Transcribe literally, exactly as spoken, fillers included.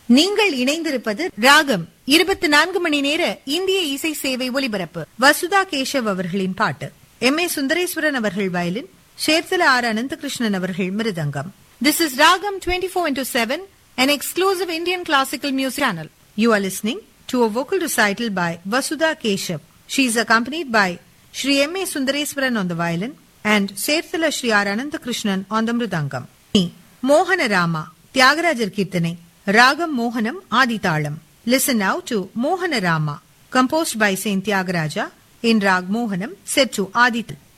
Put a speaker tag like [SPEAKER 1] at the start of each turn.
[SPEAKER 1] நீங்கள் இணைந்திருப்பது ராகம் இருபத்தி நான்கு மணி நேர இந்திய இசை சேவை ஒலிபரப்பு. வசுதா கேஷவ் அவர்களின் பாட்டு, எம் ஏ சுந்தரேஸ்வரன் அவர்கள் வயலின், ஷேர்தல ஆர் அனந்தகிருஷ்ணன் அவர்கள் மிருதங்கம். This is Ragam twenty-four into seven, an exclusive Indian classical music channel. You are listening to a vocal recital by Vasudha Keshav. She is accompanied by Shri M A Sundareswaran on the violin and Sherthala Shri R Ananthakrishnan on the mridangam. Mohana Rama, Tyagarajar Kirtanai, Ragam Mohanam Adithalam. Listen now to Mohana Rama, composed by Saint Tyagaraja in Rag Mohanam, set to Adithal.